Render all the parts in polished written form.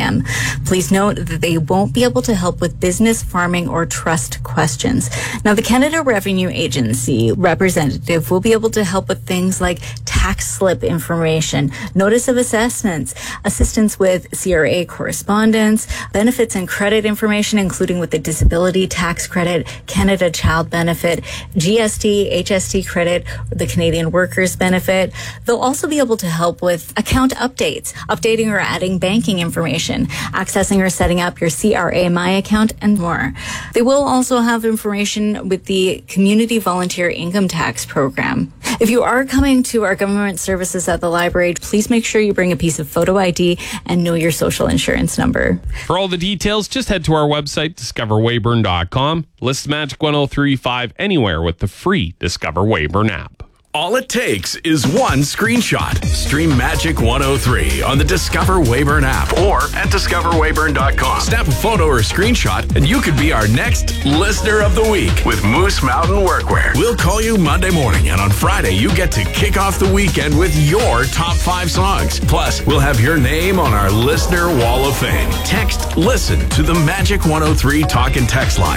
a.m. Please note that they won't be able to help with business, farming, or trust questions. Now, the Canada Revenue Agency representative will be able to help with things like tax slip information, notice of assessments, assistance with CRA correspondence, benefits and credit information, including with the disability tax credit, Canada Child Benefit, GST, HST credit, the Canadian Workers Benefit. They'll also be able to help with account updates, updating or adding banking information, accessing or setting up your CRA My account, and more. They will also have information with the Community Volunteer Income Tax Program. If you are coming to our government services at the library, please make sure you bring a piece of photo ID and know your social insurance number. For all the details, just head to our website, discoverweyburn.com. List Magic 103.5 anywhere with the free Discover Weyburn app. All it takes is one screenshot. Stream Magic 103 on the Discover Weyburn app or at discoverweyburn.com. Snap a photo or screenshot and you could be our next Listener of the Week with Moose Mountain Workwear. We'll call you Monday morning, and on Friday you get to kick off the weekend with your top 5 songs. Plus, we'll have your name on our Listener Wall of Fame. Text LISTEN to the Magic 103 talk and text line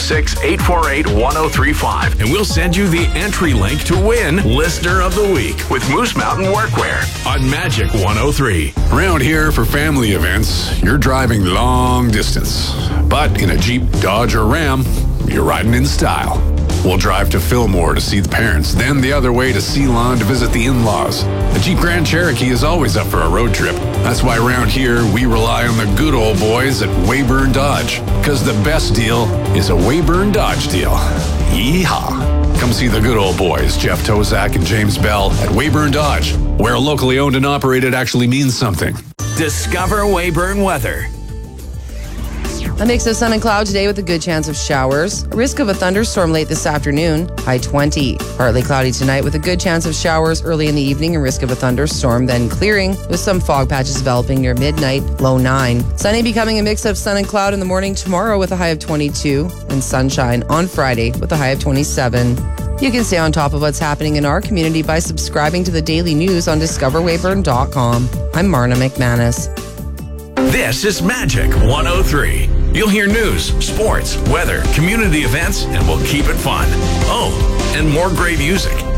306-848-1035 and we'll send you the entry link to win Listener of the Week with Moose Mountain Workwear on Magic 103. Around here for family events, you're driving long distance. But in a Jeep, Dodge, or Ram, you're riding in style. We'll drive to Fillmore to see the parents, then the other way to Ceylon to visit the in-laws. The Jeep Grand Cherokee is always up for a road trip. That's why around here, we rely on the good old boys at Weyburn Dodge. Because the best deal is a Weyburn Dodge deal. Yeehaw! Come see the good old boys, Jeff Tozak and James Bell at Weyburn Dodge, where locally owned and operated actually means something. Discover Weyburn weather. A mix of sun and cloud today with a good chance of showers. A risk of a thunderstorm late this afternoon, high 20. Partly cloudy tonight with a good chance of showers early in the evening and risk of a thunderstorm, then clearing with some fog patches developing near midnight, low 9. Sunny becoming a mix of sun and cloud in the morning tomorrow with a high of 22, and sunshine on Friday with a high of 27. You can stay on top of what's happening in our community by subscribing to the daily news on discoverweyburn.com. I'm Marna McManus. This is Magic 103. You'll hear news, sports, weather, community events, and we'll keep it fun. Oh, and more great music.